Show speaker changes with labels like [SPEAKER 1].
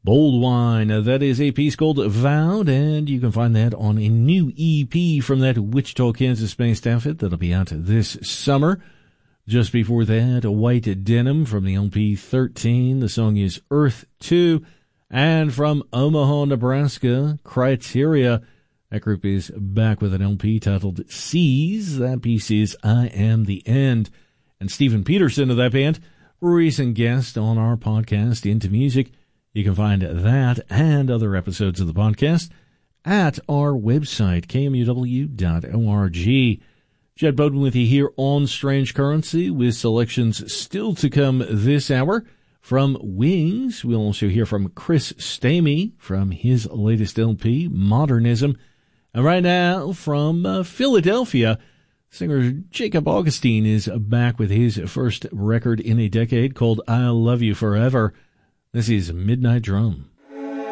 [SPEAKER 1] Bold Wine, that is a piece called Vowed, and you can find that on a new EP from that Wichita, Kansas-based outfit that'll be out this summer. Just before that, White Denim from the LP 13. The song is Earth 2. And from Omaha, Nebraska, Criteria. That group is back with an LP titled Seas. That piece is I Am the End. And Stephen Peterson of that band, recent guest on our podcast, Into Music. You can find that and other episodes of the podcast at our website, kmuw.org. Jed Bowden with you here on Strange Currency with selections still to come this hour from Wings. We'll also hear from Chris Stamey from his latest LP, Modernism. And right now from Philadelphia, singer Jacob Augustine is back with his first record in a decade called I Love You Forever. This is Midnight Drum.